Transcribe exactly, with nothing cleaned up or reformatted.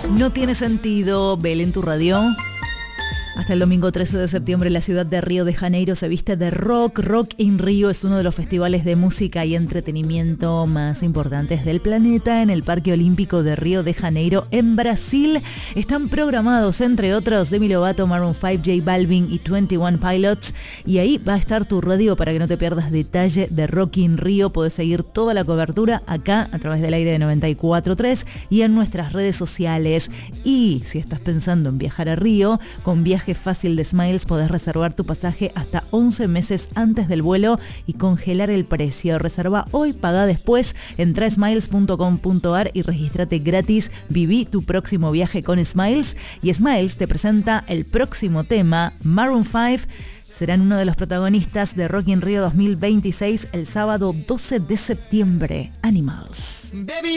No tiene sentido, Belén, tu radio. Hasta el domingo trece de septiembre la ciudad de Río de Janeiro se viste de rock. Rock in Rio es uno de los festivales de música y entretenimiento más importantes del planeta en el Parque Olímpico de Río de Janeiro en Brasil. Están programados, entre otros, Demi Lovato, Maroon cinco, J Balvin y veintiuno Pilots. Y ahí va a estar tu radio para que no te pierdas detalle de Rock in Rio. Podés seguir toda la cobertura acá a través del aire de noventa y cuatro punto tres y en nuestras redes sociales. Y si estás pensando en viajar a Río, con Viaje Fácil de Smiles podés reservar tu pasaje hasta once meses antes del vuelo y congelar el precio. Reserva hoy, paga después. Entra a smiles punto com punto ar y regístrate gratis. Viví tu próximo viaje con Smiles. Y Smiles te presenta el próximo tema, Maroon cinco. Serán uno de los protagonistas de Rock in Rio dos mil veintiséis el sábado doce de septiembre. Animals. Baby.